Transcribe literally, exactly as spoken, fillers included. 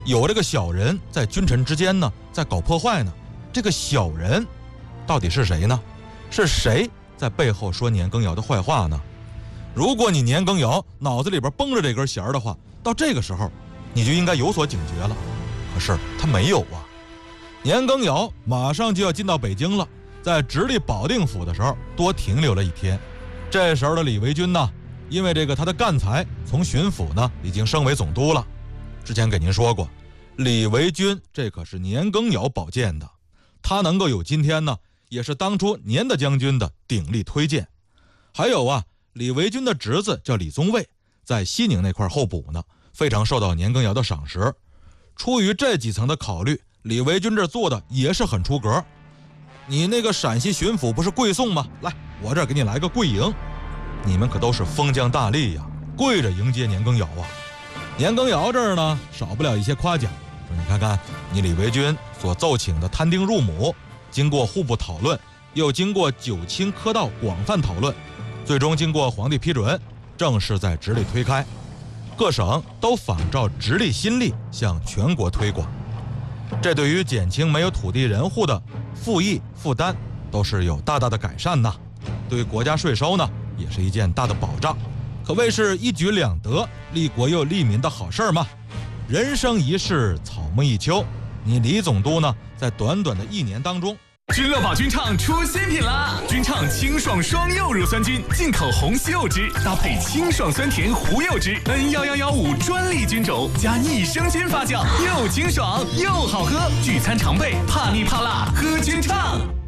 有这个小人在君臣之间呢，在搞破坏呢。这个小人到底是谁呢？是谁在背后说年羹尧的坏话呢？如果你年羹尧脑子里边绷着这根弦的话，到这个时候你就应该有所警觉了。可是他没有啊。年羹尧马上就要进到北京了，在直隶保定府的时候多停留了一天。这时候的李维钧呢，因为这个他的干才从巡抚呢已经升为总督了。之前给您说过，李维钧这可是年羹尧保荐的，他能够有今天呢，也是当初年大将军的鼎力推荐。还有啊，李维钧的侄子叫李宗蔚，在西宁那块候补呢，非常受到年羹尧的赏识。出于这几层的考虑，李维钧这做的也是很出格。你那个陕西巡抚不是跪送吗？来，我这儿给你来个跪迎。你们可都是封疆大吏呀，跪着迎接年羹尧啊。年羹尧这儿呢，少不了一些夸奖，说你看看你李维钧所奏请的摊丁入亩，经过户部讨论，又经过九卿科道广泛讨论，最终经过皇帝批准，正式在直隶推开。各省都仿照直隶新例向全国推广，这对于减轻没有土地人户的赋役负担都是有大大的改善呐。对于国家税收呢，也是一件大的保障，可谓是一举两得，利国又利民的好事嘛。人生一世，草木一秋，你李总督呢，在短短的一年当中， 君乐宝君畅出新品啦！君畅清爽双柚乳酸菌，进口红西柚汁搭配清爽酸甜胡柚汁 ，N 一一一五专利菌种加益生菌发酵，又清爽又好喝，聚餐常备，怕腻怕辣喝君畅。